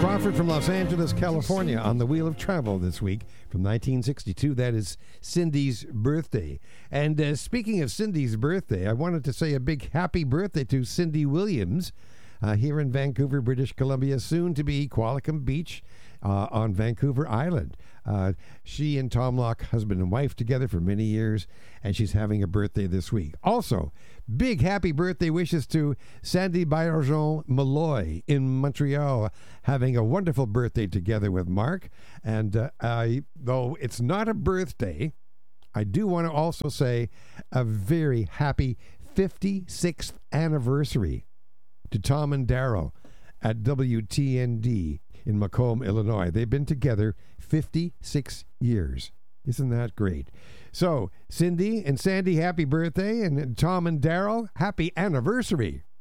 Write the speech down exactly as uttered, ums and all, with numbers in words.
Crawford from Los Angeles, California, on the Wheel of Travel this week from nineteen sixty-two. That is Cindy's birthday. And uh, speaking of Cindy's birthday, I wanted to say a big happy birthday to Cindy Williams uh, here in Vancouver, British Columbia, soon to be Qualicum Beach uh, on Vancouver Island. Uh, she and Tom Locke, husband and wife, together for many years, and she's having a birthday this week. Also, big happy birthday wishes to Sandy Baillargeon Malloy in Montreal, having a wonderful birthday together with Mark. And uh, I, though it's not a birthday, I do want to also say a very happy fifty-sixth anniversary to Tom and Daryl at W T N D in Macomb, Illinois. They've been together fifty-six years. Isn't that great? So, Cindy and Sandy, happy birthday, and Tom and Daryl, happy anniversary.